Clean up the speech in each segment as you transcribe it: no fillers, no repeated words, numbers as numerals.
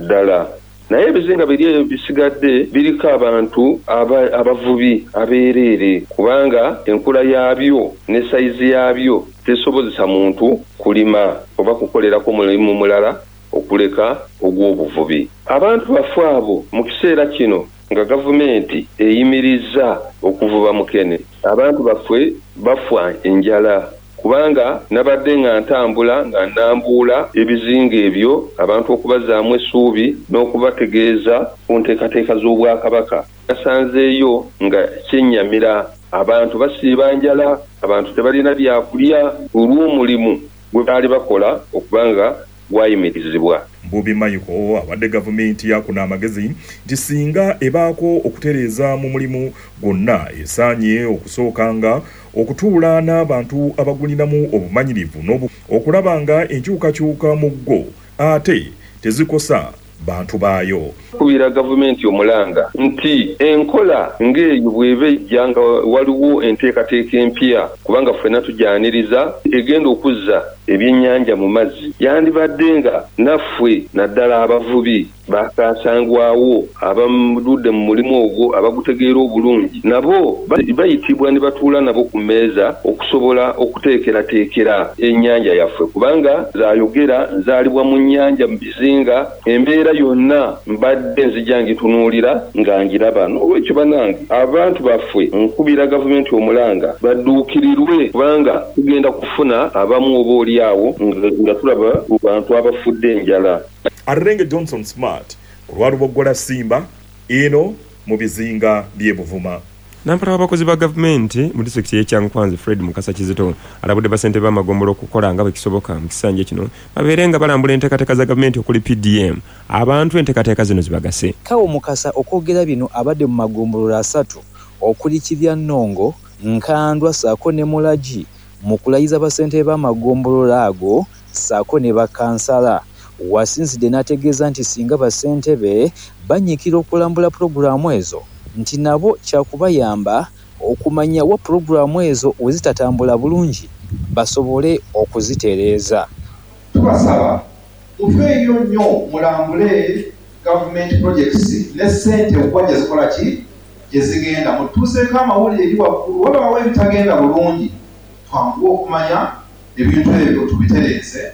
ddala. Naye ebizinga biri bisigadde biriko abantu abavubi abeereere kubanga enkula yaabyo ne sayizi yaabyo tesobozesa muntu kulima oba kukolerako mulimu mulala okuleka ogw'obuvubi. Abantu bafe abo mu kiseera kino nga gavumenti eyimiriza okuvuba mukene, abantu baffe bafa enjala kubanga nabadde nga ntambula nga nambuula ebizinga ebyo abantu okubazaamu essuubi n'okubategeeza ku nteekateeka z'Obwakabaka. Nasanzeeyo nga kyennyamira, abantu basiiba njala, abantu tebalina byakulya olw'omulimu gwe baali bakola okubanga gwayimirizibwa. Mbubi Mayiko abadde gavumenti yakuna amagezi nti singa ebaako okutereeza mu mulimu gwonna esaanye okusookanga okutuula n'abantu abagulinamu obumanyirivu okulaba nga enkyukakyuka mu ggo ate tezikosa bantu baayo. Kubira gavumenti omulanga nti enkola ng'eyo bw'eba ejja nga waliwo enteekateeka empya kubanga ffenna tujyaniriza egenda okuzza ebyennyanja mu mazzi, yandibadde nga naffe naddala abavubi bakasangwawo abamududde mu mulimu ogwo abagutegeera obulungi nabo bayitibwa ne batuula nabo ku mmeeza okusobola okuteekerateekera ennyanja yaffe kubanga zaayogera nzaalibwa mu nnyanja mu bizinga, embeera yonna mbadde nzijja ngitunuulira nga ngiraba. Olwekyo banange abantu baffe nkubira gavumenti omulanga badduukirirwe kubanga tugenda kufuna abamu oba oliawo nga tulaba bantu abafudde enjala. Arrenge Johnson Smart olwaluboggola Simba eno mu bizinga by'e Buvuma. Nampala w'abakozi ba gavumenti mu disitulikiti y'Ekyankwanzi Fred Mukasa Kizito alabudde basente b'amagombolola okukola nga bwe kisoboka mu kisanja kino babeere nga balambula enteekateeka za gavumenti okuli PDM abantu enteekateeka zino zibagase. Kawo Mukasa okwogera bino abadde mu magombolola 3 okuli Kibyannongo, Nkandwa ssaako ne Mulagi mu kulayiza basente b'amagombolola ago ssaako ne bakansala. Wasinzidde n'ategeeza nti singa basente be banyiikira okulambula pulogulaamu ezo nti nabo kyakubayamba okumanya wa pulogulaamu ezo wezitatambula bulungi basobole okuzitereeza. Tubasaba tufeeyo nnyo mulambule government projects ne ssente okuba gye zikola ki gye zigenda mutuuseeko amawulire eri waggulu wabaawo ebitagenda bulungi twanguwe okumanya ebintu ebyo tubitereeze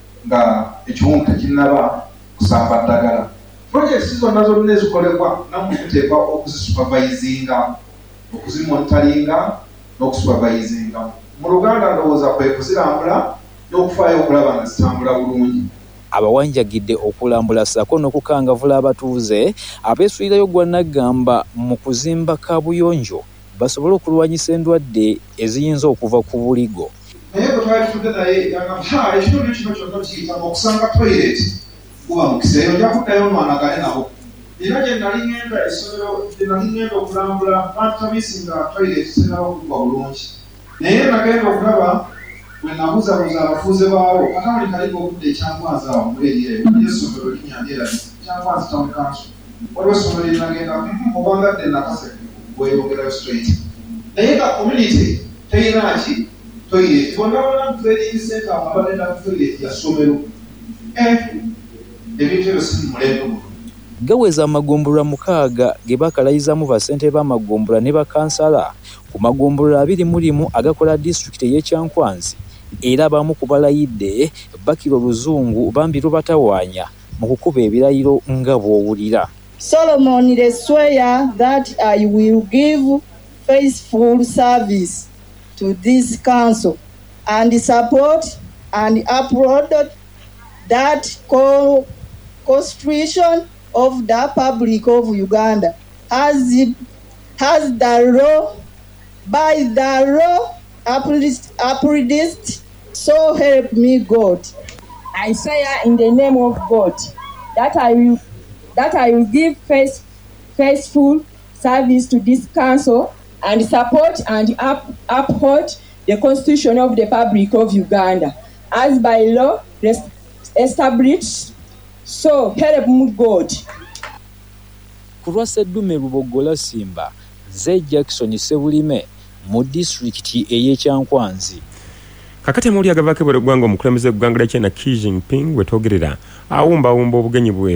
nga ekiwungu tekinnaba kusamba ddagala. Projects zonna zonna ezikolebwa nammwe muteekwa okuzisupervisinga, okuzimonitalinga n'okusupervisinga. Mu Luganda ndowooza kwe kuzirambula n'okufaayo okulaba nga zitambula bulungi. Abawanjagidde okulambula ssaako n'okukangavula abatuuze abeesuulirayo gwa Naggamba mu kuzimba kaabuyonjo basobole okulwanyisa endwadde eziyinza okuva ku buligo. Naye bwe twali tutudde naye yagamba ekitundu kino kyonna kiyitanga okusanga toilet kuba mukisa eyo nja kuddayo mwanagane nabo. Era gye nali ngenda essomero gye nali ngenda okulambula bantamisi nga toilet tennaba kuggwa bulungi. Naye nagenda okulaba bwe nabuzabuza abafuuze baawo kata buli kaliko okudda Ekyankwanzi awo muri eriyo essomero linyandera Ekyankwanzi Town Council. Waliwo essomero lye nagenda obangadde nakase bweyongerayo straight. Naye nga community teyina ki toilet. Bonna trading center abadde na toilet ya ssomero. Ebintu ebyo si mulembe guno. Gaweza amagombolola 6 ge bakalayizamu basente b'amagombolola ne bakansala ku magombolola 21 agakola disitulikiti y'Ekyankwanzi era abamu ku balayidde Bakiro Luzungu Bambiru batawaanya mu kukuba ebirayiro nga bw'owulira. Solomon swear that I will give faithful service to this council and support and uphold that constitution of the Republic of Uganda as the law by the law uprooted, so help me God. I swear in the name of God that I will give faithful service to this council and support and uphold the Constitution of the Republic of Uganda as by law established, so help me God. Kulwa Sseddume Lubogola Simba, Nze Jackson Sebulime mu disitulikiti ey'Ekyankwanzi. Kakati muli agavako bwe ggwanga omukulembeze gw'eggwanga lya China Xi Jinping wetwogerera awumba obugenyi bwe